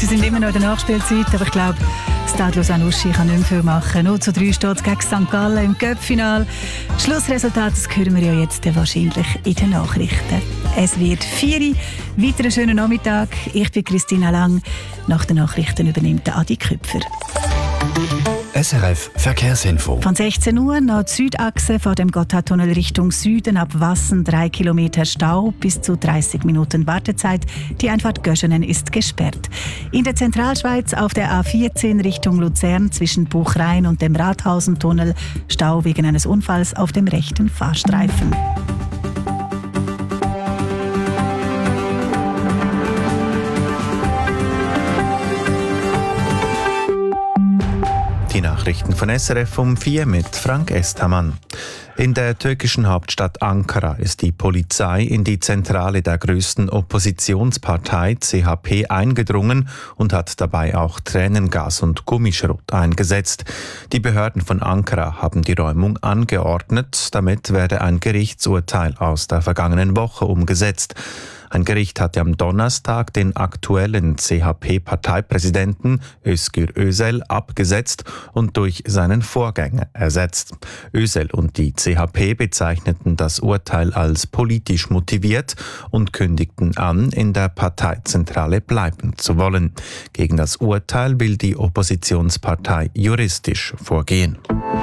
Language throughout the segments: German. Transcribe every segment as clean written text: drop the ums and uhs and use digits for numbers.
Sie sind immer noch in der Nachspielzeit, aber ich glaube, Stade Lausanne-Uschi kann nicht mehr viel machen. 0:3 steht es gegen St. Gallen im Cup-Final. Schlussresultat, das hören wir ja jetzt wahrscheinlich in den Nachrichten. Es wird 4 Uhr. Weiter einen schönen Nachmittag. Ich bin Christina Lang. Nach den Nachrichten übernimmt Adi Küpfer. SRF Verkehrsinfo. Von 16 Uhr nach Südachse vor dem Gotthardtunnel Richtung Süden ab Wassen 3 Kilometer Stau, bis zu 30 Minuten Wartezeit. Die Einfahrt Göschenen ist gesperrt. In der Zentralschweiz auf der A14 Richtung Luzern zwischen Buchrain und dem Rathausentunnel Stau wegen eines Unfalls auf dem rechten Fahrstreifen. Die Nachrichten von SRF um 4 mit Frank Estamann. In der türkischen Hauptstadt Ankara ist die Polizei in die Zentrale der größten Oppositionspartei CHP eingedrungen und hat dabei auch Tränengas und Gummischrot eingesetzt. Die Behörden von Ankara haben die Räumung angeordnet. Damit werde ein Gerichtsurteil aus der vergangenen Woche umgesetzt. Ein Gericht hatte am Donnerstag den aktuellen CHP-Parteipräsidenten Özgür Özel abgesetzt und durch seinen Vorgänger ersetzt. Özel und die CHP bezeichneten das Urteil als politisch motiviert und kündigten an, in der Parteizentrale bleiben zu wollen. Gegen das Urteil will die Oppositionspartei juristisch vorgehen.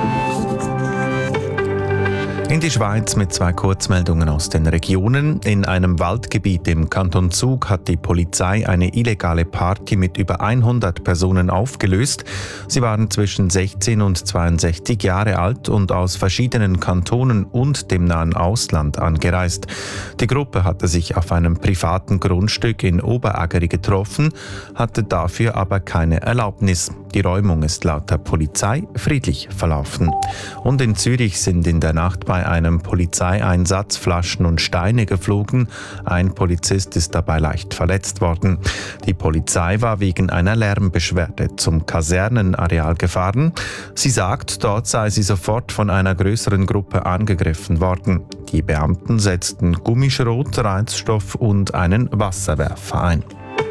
In die Schweiz mit 2 Kurzmeldungen aus den Regionen. In einem Waldgebiet im Kanton Zug hat die Polizei eine illegale Party mit über 100 Personen aufgelöst. Sie waren zwischen 16 und 62 Jahre alt und aus verschiedenen Kantonen und dem nahen Ausland angereist. Die Gruppe hatte sich auf einem privaten Grundstück in Oberägeri getroffen, hatte dafür aber keine Erlaubnis. Die Räumung ist laut der Polizei friedlich verlaufen. Und in Zürich sind in der Nacht bei einem Polizeieinsatz Flaschen und Steine geflogen. Ein Polizist ist dabei leicht verletzt worden. Die Polizei war wegen einer Lärmbeschwerde zum Kasernenareal gefahren. Sie sagt, dort sei sie sofort von einer größeren Gruppe angegriffen worden. Die Beamten setzten Gummischrot, Reizstoff und einen Wasserwerfer ein.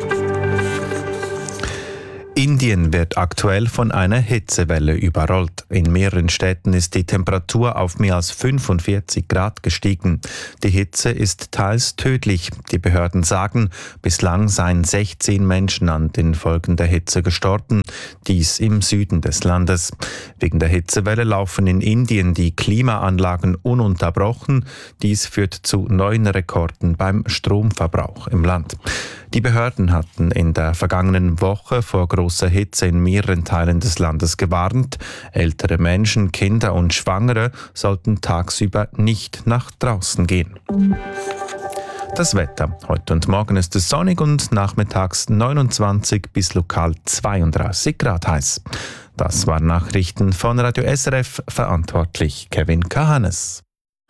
Indien wird aktuell von einer Hitzewelle überrollt. In mehreren Städten ist die Temperatur auf mehr als 45 Grad gestiegen. Die Hitze ist teils tödlich. Die Behörden sagen, bislang seien 16 Menschen an den Folgen der Hitze gestorben. Dies im Süden des Landes. Wegen der Hitzewelle laufen in Indien die Klimaanlagen ununterbrochen. Dies führt zu neuen Rekorden beim Stromverbrauch im Land. Die Behörden hatten in der vergangenen Woche vor großer Hitze in mehreren Teilen des Landes gewarnt. Ältere Menschen, Kinder und Schwangere sollten tagsüber nicht nach draußen gehen. Das Wetter. Heute und morgen ist es sonnig und nachmittags 29 bis lokal 32 Grad heiß. Das waren Nachrichten von Radio SRF, verantwortlich Kevin Kahanes.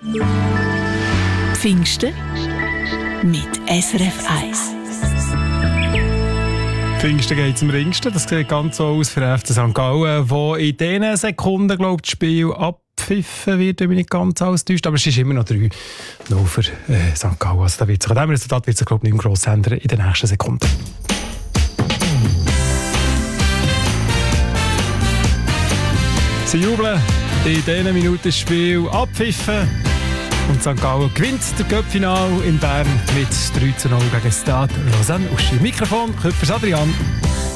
Pfingsten mit SRF 1. Pfingsten geht zum Ringsten. Das sieht ganz so aus für FC St. Gallen, wo in diesen Sekunden, glaube ich, das Spiel abpfiffen wird, wenn mich nicht ganz alles täuscht. Aber es ist immer noch 3-0 für St. Gallen. Also, an diesem Resultat wird sich, glaube ich, nicht mehr gross ändern in den nächsten Sekunden. Sie jubeln in diesen Minuten das Spiel abpfiffen. Und St. Gallen gewinnt das Cup-Final in Bern mit 3:0 gegen Stade Lausanne-Uschi. Mikrofon, Küpfers Adrian.